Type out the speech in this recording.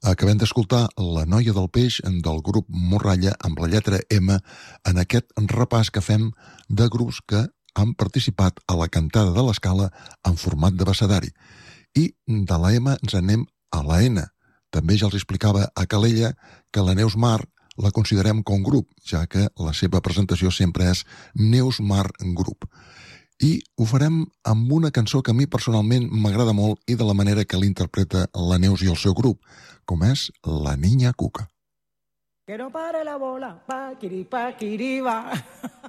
Acabem d'escoltar La noia del peix del grup Morralla amb la lletra M en aquest repàs que fem de grups que han participat a la cantada de l'Escala en format d'abecedari. I de la M ens anem a la N. També ja els explicava a Calella que la Neus Mar la considerem com grup, ja que la seva presentació sempre és Neus Mar Grup. I ho farem amb una cançó que a mi personalment m'agrada molt i de la manera que l'interpreta la Neus i el seu grup, com és La Niña Cuca. Que no pare la bola, paquiri, paquiri, va.